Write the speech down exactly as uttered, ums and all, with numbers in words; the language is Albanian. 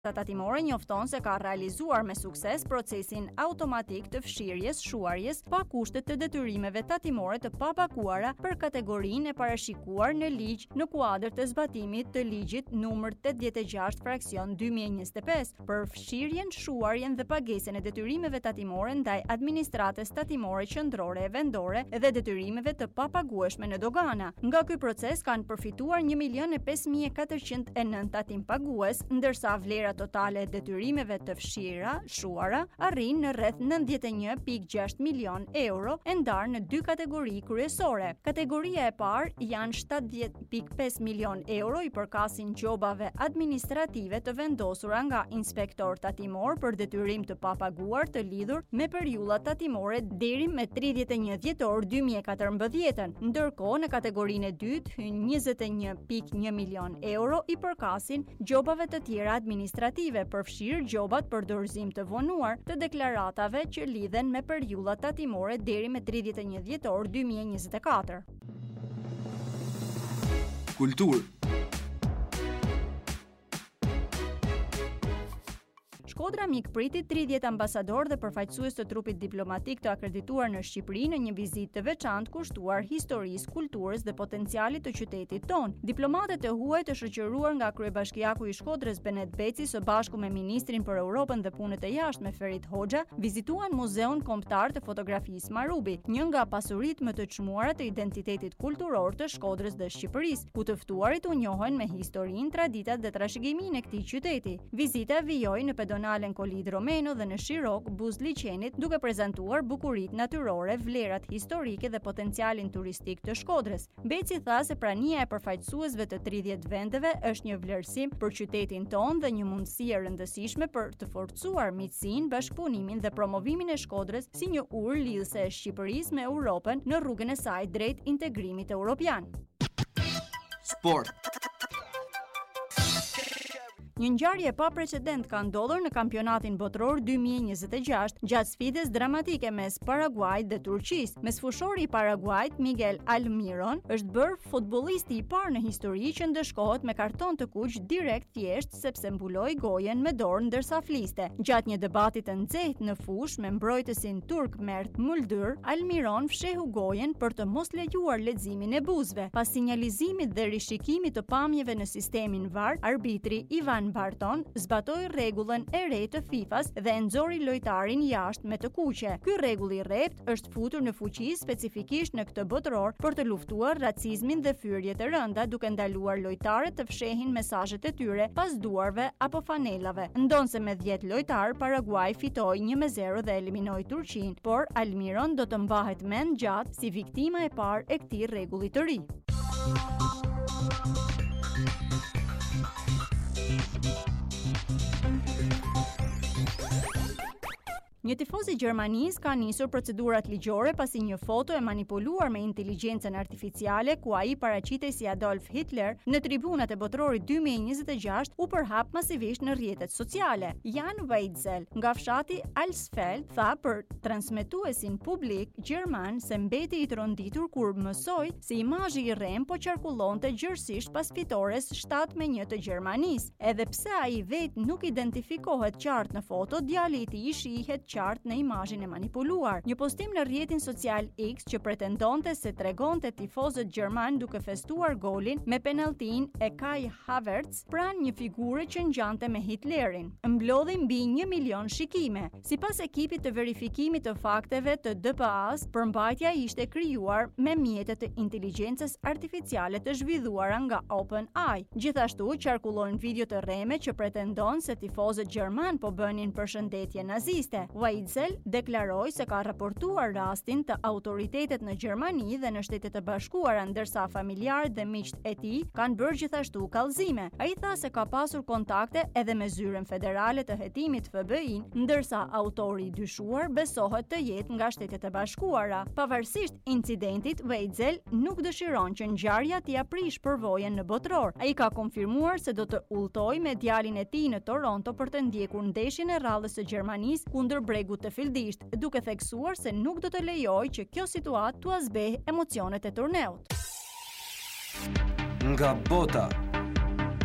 Tatimore njofton se ka realizuar me sukses procesin automatik të fshirjes shuarjes pa kushte të detyrimeve tatimore të papaguara për kategorinë e parashikuar në ligj në kuadër të zbatimit të ligjit numër tetëdhjetë e gjashtë fraksion dy mijë e njëzet e pesë për fshirjen, shuarjen dhe pagesën e detyrimeve tatimore ndaj administratës tatimore qendrore e vendore dhe detyrimeve të papagueshme në dogana. Nga ky proces kanë përfituar një milion e pesë mijë e katërqind e nëntë tatim pagues, ndërsa vlera totale e detyrimeve të fshira, shuara, arrin në rreth nëntëdhjetë e një pikë gjashtë milion euro e ndarë në dy kategori kryesore. Kategoria e parë janë shtatëdhjetë pikë pesë milion euro i përkasin gjobave administrative të vendosura nga inspektor tatimor për detyrim të papaguar të lidhur me periudha tatimore deri me tridhjetë e një dhjetor dy mijë e katërmbëdhjetë, ndërkohë në kategorinë e dytë hyn njëzet e një pikë një milion euro i përkasin gjobave të tjera administrative përfshirë gjobat për dorëzim të vonuar të deklaratave që lidhen me periudha tatimore deri me tridhjetë e një dhjetor dy mijë e njëzet e katër. Kulturë. Shkodra mikpriti tridhjetë ambasador dhe përfaqësues të trupit diplomatik të akredituar në Shqipëri në një vizitë të veçantë kushtuar historisë, kulturës dhe potencialit të qytetit tonë. Diplomatët e huaj të shoqëruar nga kryebashkiaku i Shkodrës Benet Beci së bashku me ministrin për Europën dhe punët e jashtme Ferit Hoxha vizituan Muzeun Kombëtar të Fotografisë Marubi, një nga pasuritë më të çmuara të identitetit kulturor të Shkodrës dhe Shqipërisë, ku të ftuarit u njohen me historinë, traditat dhe trashëgiminë e këtij qyteti. Vizita vijoi në pedonalen Kolid Romeno dhe në Shirok, Buz Liçenit, duke prezantuar bukuritë natyrore, vlerat historike dhe potencialin turistik të Shkodrës. Beci tha se prania e përfaqësuesve të tridhjetë vendeve është një vlerësim për qytetin tonë dhe një mundësi e rëndësishme për të forcuar miqësinë, bashkëpunimin dhe promovimin e Shkodrës si një urë lidhëse e Shqipërisë me Europën në rrugën e saj drejt integrimit evropian. Sport. Një ngjarje pa precedent ka ndodhur në kampionatin botror dy mijë e njëzet e gjashtë gjatë sfidës dramatike mes Paraguajt dhe Turqisë. Mesfushori i Paraguajt, Miguel Almiron, është bërë futbollisti i parë në histori që ndëshkohet me karton të kuq direkt thjesht sepse mbuloi gojen me dorë ndërsa fliste. Gjatë një debati të nxehtë në fushë me mbrojtësin turk Mert Muldur, Almiron fshehu gojen për të mos lejuar leximin e buzëve. Pas sinjalizimit dhe rishikimit të pamjeve në sistemin V A R, arbitri Ivan Barton zbatoi rregullën e re të FIFA-s dhe e nxori lojtarin jashtë me të kuqe. Ky rregull i rrept është futur në fuqi specifikisht në këtë botror për të luftuar racizmin dhe fyrjet e rënda, duke ndaluar lojtarët të fshehin mesazhet e tyre pas duarve apo fanelave. Ndonse me dhjetë lojtar, Paraguay fitoi një me zero dhe eliminoi Turqinë, por Almiron do të mbahet mend gjatë si viktima e parë e këtij rregulli të ri. Një tifoz i Gjermanisë ka nisur procedurat ligjore pasi një foto e manipuluar me inteligjencën artificiale ku ai paraqitej si Adolf Hitler në tribunat e botrorit dy mijë e njëzet e gjashtë u përhap masivisht në rrjetet sociale. Jan Weitzel nga fshati Alsfeld tha për transmetuesin publik gjerman se mbeti i tronditur kur mësoi se imazhi i rrem po qarkullonte gjërësisht pas fitores shtat me një të Gjermanisë. Edhe pse ai vetë nuk identifikohet qartë në foto, djali i tij shihet qartë në imazhin e manipuluar. Një postim në rrjetin social X që pretendonte se tregonte tifozët gjerman duke festuar golin me penalltin e Kai Havertz pranë një figure që ngjante me Hitlerin, mblodhi mbi një milion shikime. Sipas ekipit të verifikimit të fakteve të D P A-s, përmbajtja ishte krijuar me mjetet të inteligjencës artificiale të zhvilluara nga OpenAI. Gjithashtu qarkullojnë video të rreme që pretendon se tifozët gjerman po bënin përshëndetje naziste. Weitzel deklaroi se ka raportuar rastin të autoritetet në Gjermani dhe në Shtetet e Bashkuara, ndërsa familjarët dhe miqt e tij kanë bërë gjithashtu kallëzime. Ai tha se ka pasur kontakte edhe me zyrën federale të hetimit F B I, ndërsa autori i dyshuar besohet të jetë nga Shtetet e Bashkuara. Pavarësisht incidentit, Weitzel nuk dëshiron që ngjarja t'i aprish përvojën në botror. Ai ka konfirmuar se do të udhtojë me djalin e tij në Toronto për të ndjekur ndeshjen e rrallës së Gjermanisë kundër bregut të Fildisht, duke theksuar se nuk do të lejojë që kjo situatë t'u azbehë emocionet e turneut. Nga bota.